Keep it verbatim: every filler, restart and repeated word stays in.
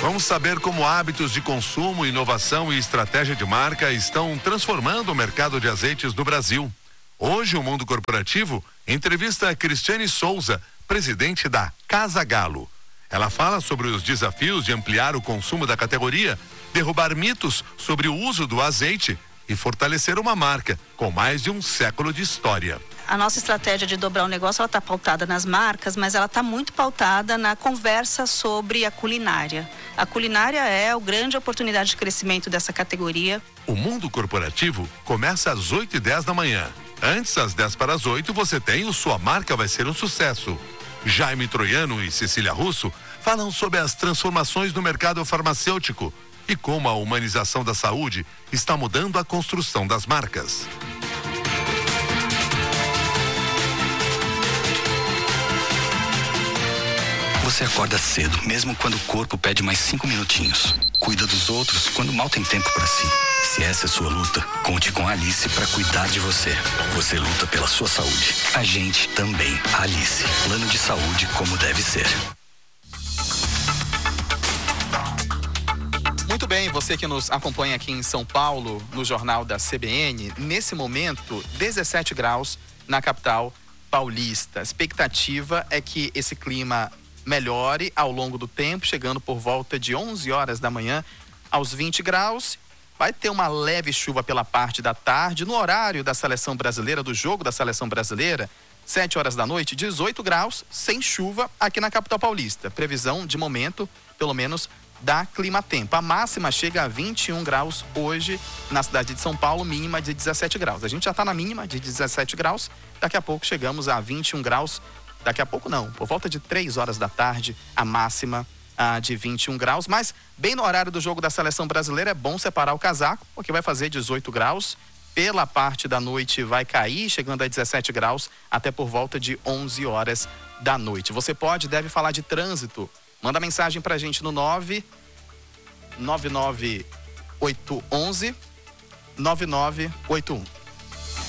Vamos saber como hábitos de consumo, inovação e estratégia de marca estão transformando o mercado de azeites do Brasil. Hoje, o Mundo Corporativo entrevista a Cristiane Souza, presidente da Casa Galo. Ela fala sobre os desafios de ampliar o consumo da categoria, derrubar mitos sobre o uso do azeite e fortalecer uma marca com mais de um século de história. A nossa estratégia de dobrar o negócio, ela está pautada nas marcas, mas ela está muito pautada na conversa sobre a culinária. A culinária é a grande oportunidade de crescimento dessa categoria. O Mundo Corporativo começa às oito e dez da manhã. Antes, às dez para as oito, você tem o Sua Marca Vai Ser um Sucesso. Jaime Troiano e Cecília Russo falam sobre as transformações no mercado farmacêutico e como a humanização da saúde está mudando a construção das marcas. Você acorda cedo, mesmo quando o corpo pede mais cinco minutinhos. Cuida dos outros quando mal tem tempo para si. Se essa é sua luta, conte com a Alice para cuidar de você. Você luta pela sua saúde. A gente também. Alice. Plano de saúde como deve ser. Muito bem, você que nos acompanha aqui em São Paulo, no Jornal da C B N, nesse momento, dezessete graus na capital paulista. A expectativa é que esse clima melhore ao longo do tempo, chegando por volta de onze horas da manhã aos vinte graus. Vai ter uma leve chuva pela parte da tarde. No horário da seleção brasileira, do jogo da seleção brasileira, sete horas da noite, dezoito graus, sem chuva aqui na capital paulista. Previsão de momento, pelo menos, da Climatempo. A máxima chega a vinte e um graus hoje na cidade de São Paulo, mínima de dezessete graus. A gente já está na mínima de dezessete graus, daqui a pouco chegamos a vinte e um graus. Daqui a pouco não, por volta de três horas da tarde, a máxima ah, de vinte e um graus, mas bem no horário do jogo da seleção brasileira é bom separar o casaco, porque vai fazer dezoito graus, pela parte da noite vai cair, chegando a dezessete graus, até por volta de onze horas da noite. Você pode, deve falar de trânsito, manda mensagem pra gente no nove nove nove oito um um nove nove oito um.